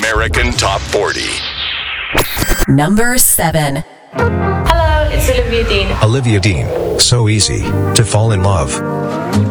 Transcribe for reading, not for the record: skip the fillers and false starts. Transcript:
American Top 40. Number 7. Hello, it's Olivia Dean. Olivia Dean. So easy to fall in love.